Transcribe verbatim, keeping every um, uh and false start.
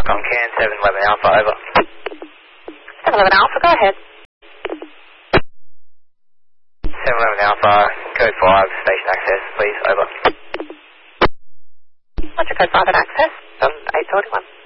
On Can seven eleven Alpha, over. seven eleven Alpha, go ahead. seven eleven Alpha, code five, station access, please, over. What's your code five and access? On eight forty-one.